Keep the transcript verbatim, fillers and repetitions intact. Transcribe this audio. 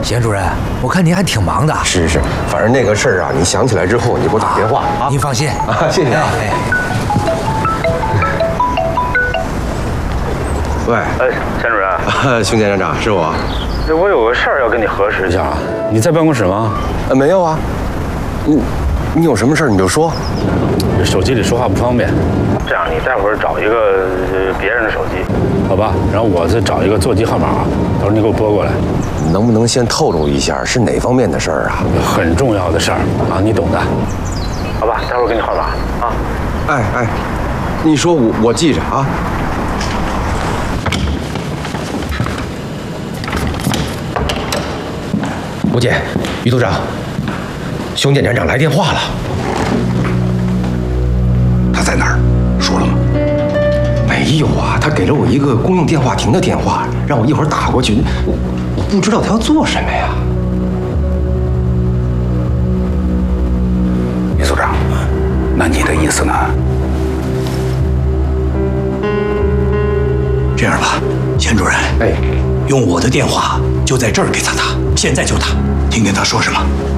贤主任，我看您还挺忙的。 是是，反正那个事儿啊，你想起来之后，你给我打电话啊。 您放心啊，谢谢啊。 哎喂， 哎，钱主任， 啊，熊检站长是我。 我有个事儿要跟你核实一下啊。你在办公室吗？ 呃，没有啊。你你有什么事儿你就说。 手机里说话不方便。这样，你待会儿找一个呃别人的手机，好吧？然后我再找一个座机号码，到时候你给我拨过来。 能不能先透露一下是哪方面的事儿啊？ 很重要的事儿啊，你懂的。好吧，待会儿给你号码啊。 哎哎，你说我我记着啊。吴姐，于组长，熊检站长来电话了。 他在哪儿？说了吗？ 没有啊，他给了我一个公用电话亭的电话，让我一会儿打过去。我不知道他要做什么呀。 于组长，那你的意思呢？这样吧，钱主任， 哎， 用我的电话就在这儿给他打，现在就打，听听他说什么。